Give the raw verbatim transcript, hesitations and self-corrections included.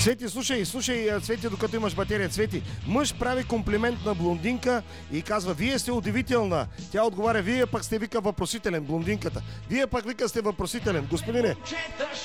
Цвети, слушай, слушай, Цвети, докато имаш батерия. Цвети, мъж прави комплимент на блондинка и казва: вие сте удивителна. Тя отговаря: вие пък сте, вика, въпросителен, блондинката. Вие пък, вика, сте въпросителен. Господине,